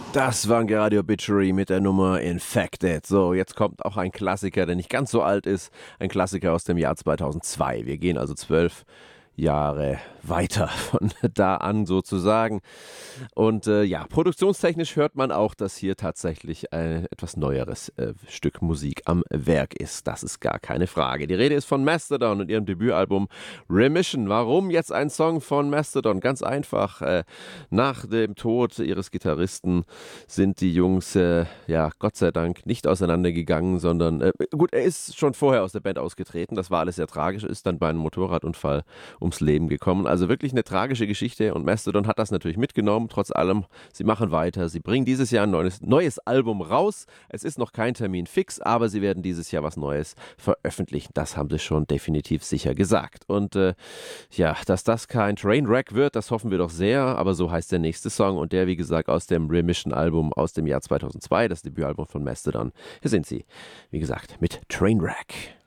Das war ein Radio Obituary mit der Nummer Infected. So, jetzt kommt auch ein Klassiker, der nicht ganz so alt ist. Ein Klassiker aus dem Jahr 2002. Wir gehen also 12 Jahre weiter von da an sozusagen. Und ja, produktionstechnisch hört man auch, dass hier tatsächlich ein etwas neueres Stück Musik am Werk ist. Das ist gar keine Frage. Die Rede ist von Mastodon und ihrem Debütalbum Remission. Warum jetzt ein Song von Mastodon? Ganz einfach. Nach dem Tod ihres Gitarristen sind die Jungs, ja, Gott sei Dank nicht auseinandergegangen, sondern, gut, er ist schon vorher aus der Band ausgetreten. Das war alles sehr tragisch, ist dann bei einem Motorradunfall ums Leben gekommen. Also wirklich eine tragische Geschichte und Mastodon hat das natürlich mitgenommen. Trotz allem, sie machen weiter. Sie bringen dieses Jahr ein neues Album raus. Es ist noch kein Termin fix, aber sie werden dieses Jahr was Neues veröffentlichen. Das haben sie schon definitiv sicher gesagt. Und ja, dass das kein Trainwreck wird, das hoffen wir doch sehr. Aber so heißt der nächste Song und der, wie gesagt, aus dem Remission-Album aus dem Jahr 2002, das Debütalbum von Mastodon. Hier sind sie, wie gesagt, mit Trainwreck.